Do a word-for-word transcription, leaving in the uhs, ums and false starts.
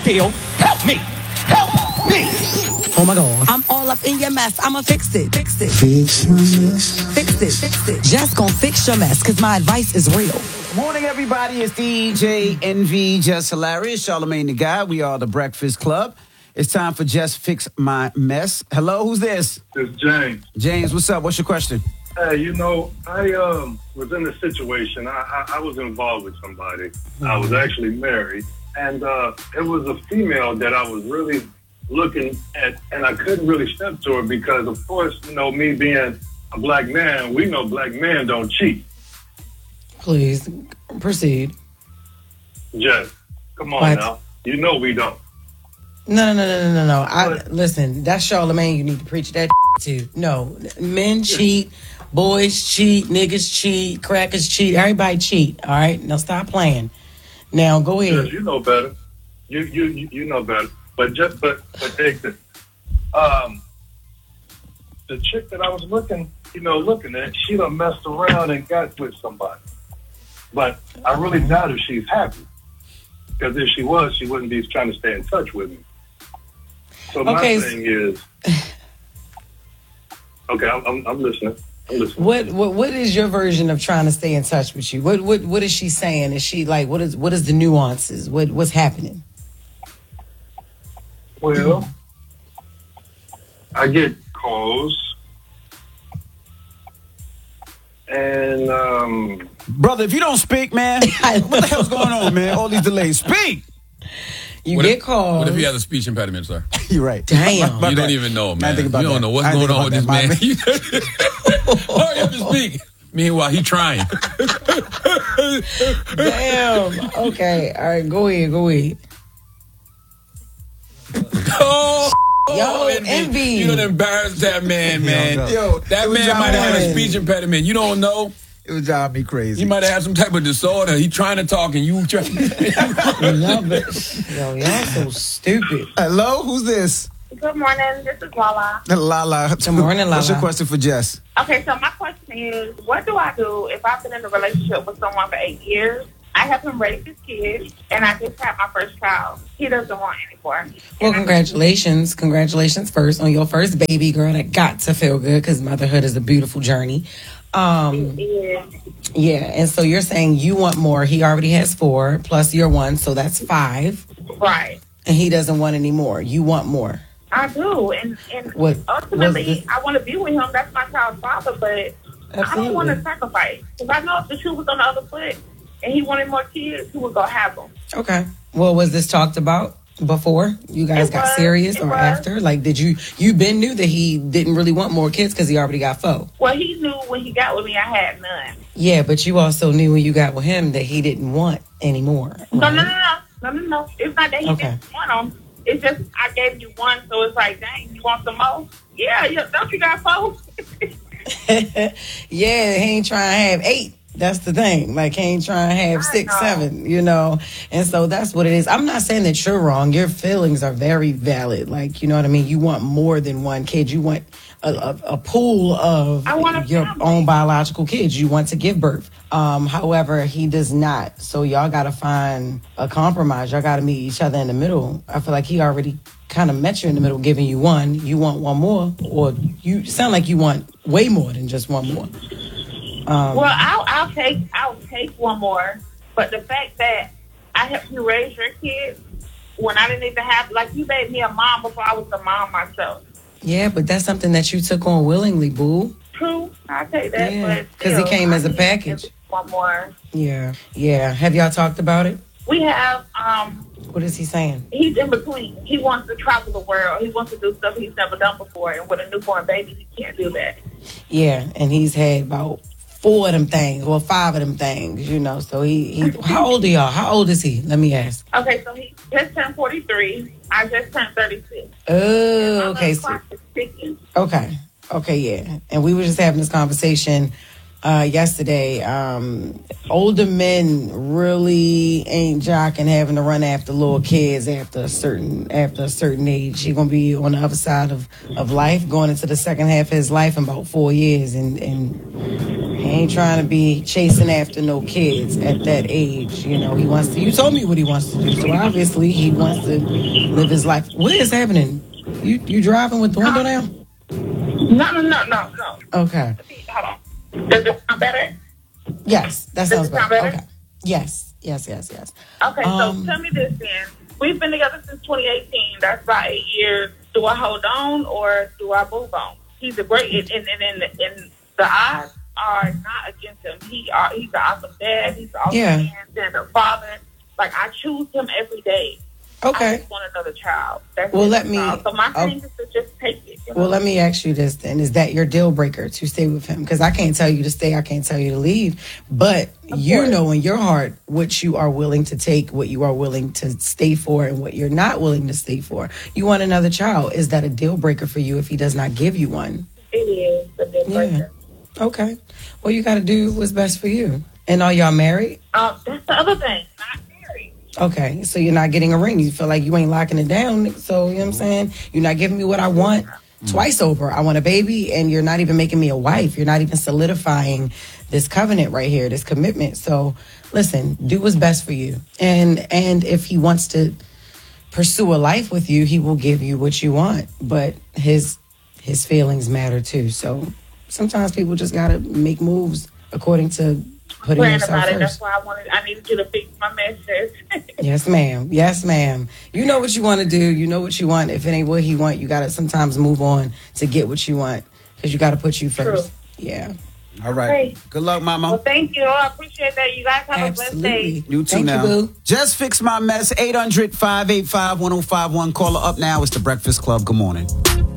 kill. Help me. Help me. Oh my God. I'm all up in your mess. I'ma fix it. Fix it. Fix your mess. Fix it. Fix it. Just gonna fix your mess, cause my advice is real. Morning, everybody. It's D J Envy, Just Hilarious, Charlamagne the Guy. We are the Breakfast Club. It's time for Just Fix My Mess. Hello, who's this? It's James. James, what's up? What's your question? Hey, you know, I um, was in a situation. I, I, I was involved with somebody. Mm-hmm. I was actually married. And uh, it was a female that I was really looking at, and I couldn't really step to her because, of course, you know, me being a black man, we know black men don't cheat. Please, proceed. Jess, come on what? now. You know we don't. No, no, no, no, no, no. I, listen, that's Charlamagne you need to preach that to. No, men cheat, boys cheat, niggas cheat, crackers cheat, everybody cheat, all right? Now stop playing. Now go ahead. Jess, you know better. You you you know better. But just but but take this. Um, the chick that I was looking, you know, looking at, she done messed around and got with somebody. But I really doubt if she's happy. Because if she was, she wouldn't be trying to stay in touch with me. So my okay. thing is, okay, I'm, I'm, I'm listening. I'm listening. What what what is your version of trying to stay in touch with you? What what what is she saying? Is she like what is what is the nuances? What what's happening? Well, I get calls, and um, brother, if you don't speak, man, what the hell's going on, man? All these delays. Speak. You what get if, calls. What if he has a speech impediment, sir? You're right. Damn. My, my you don't even know, man. You don't that. know what's going on with this man. Hurry up and speak. Meanwhile, he trying. Damn. Okay. All right. Go ahead. Go ahead. Oh, Yo, Envy. Envy. You done embarrassed that man, man. Yo, that man might have had a speech impediment. You don't know. It was driving me crazy. He might have had some type of disorder. He trying to talk and you trying. Love it. Yo, y'all so stupid. Hello, who's this? Good morning. This is Lala. Lala. Good morning, Lala. What's your question for Jess? Okay, so my question is, what do I do if I've been in a relationship with someone for eight years? I have him raise his kids, and I just had my first child. He doesn't want any more. Well, congratulations. Congratulations first on your first baby, girl. That got to feel good because motherhood is a beautiful journey. Um, yeah. yeah, and so you're saying you want more. He already has four, plus your one, so that's five. Right. And he doesn't want any more. You want more. I do, and, and what, ultimately, I want to be with him. That's my child's father, but Absolutely. I don't want to sacrifice. Because I know if the shoe was on the other foot and he wanted more kids, he would go have them. Okay. Well, was this talked about before you guys it got was, serious or was. after? Like, did you, you been knew that he didn't really want more kids because he already got four? Well, he knew when he got with me, I had none. Yeah, but you also knew when you got with him that he didn't want any more. Right? No, no, no, no. No, no, no. It's not that he okay. didn't want them. It's just I gave you one, so it's like, dang, you want some more? Yeah, yeah. Don't you got four? Yeah, he ain't trying to have eight. That's the thing. Like, he ain't trying to have I six, know. seven, you know? And so that's what it is. I'm not saying that you're wrong. Your feelings are very valid. Like, you know what I mean? You want more than one kid. You want a, a, a pool of I want a your family. own biological kids. You want to give birth. Um, however, he does not. So y'all got to find a compromise. Y'all got to meet each other in the middle. I feel like he already kind of met you in the middle, giving you one. You want one more, or you sound like you want way more than just one more. Um, well, I'll, I'll take I'll take one more, but the fact that I helped you raise your kids when I didn't even have, like, you made me a mom before I was a mom myself. Yeah, but that's something that you took on willingly, boo. True, I'll take that. Yeah, because he came as a package. One more. Yeah, yeah. Have y'all talked about it? We have. Um, what is he saying? He's in between. He wants to travel the world. He wants to do stuff he's never done before, and with a newborn baby, he can't do that. Yeah, and he's had about four of them things, or five of them things, you know. So he, he how old are y'all? How old is he? Let me ask. Okay, so he just turned forty-three. I just turned thirty-six. Oh, okay. So, okay, okay, yeah. And we were just having this conversation uh, yesterday. Um, older men really ain't jocking having to run after little kids after a certain after a certain age. He's gonna be on the other side of, of life, going into the second half of his life in about four years, and and he ain't trying to be chasing after no kids at that age. You know, he wants to. You told me what he wants to do, so obviously he wants to live his life. What is happening? You you driving with the window down? No, no, no, no, no. Okay. Hold on. Does it sound better? Yes, that Does sounds it sound better. better? Okay. Yes, yes, yes, yes. Okay, Um, so tell me this then. We've been together since twenty eighteen. That's about eight years. Do I hold on or do I move on? He's a great, and, and, and, and, and the odds are not against him. He are, he's an awesome dad. He's an awesome Yeah. man, and a father. Like, I choose him every day. I Okay. just want another child. That's Well, it. let me- Uh, so my oh. thing is to just take it. You know? Well, let me ask you this then. Is that your deal breaker to stay with him? Because I can't tell you to stay. I can't tell you to leave. But Of you course. know in your heart what you are willing to take, what you are willing to stay for, and what you're not willing to stay for. You want another child. Is that a deal breaker for you if he does not give you one? It is a deal breaker. Okay. Well, you got to do what's best for you. And are y'all married? Um, that's the other thing. Not married. Okay. So you're not getting a ring. You feel like you ain't locking it down. So, you know what I'm saying? You're not giving me what I want twice over. I want a baby, and you're not even making me a wife. You're not even solidifying this covenant right here, this commitment. So, listen, do what's best for you. And and if he wants to pursue a life with you, he will give you what you want. But his his feelings matter too. So sometimes people just gotta make moves according to putting Praying yourself about it. first. That's why I wanted. I needed you to fix my message. Yes, ma'am. Yes, ma'am. You know what you want to do. You know what you want. If it ain't what he want, you got to sometimes move on to get what you want because you got to put you first. True. Yeah. All right. Hey. Good luck, Mama. Well, thank you. I appreciate that. You guys have a blessed day. Absolutely. You too Thank now. you, boo. Just fix my mess. eight hundred, five eight five, one oh five one. Call her up now. It's the Breakfast Club. Good morning.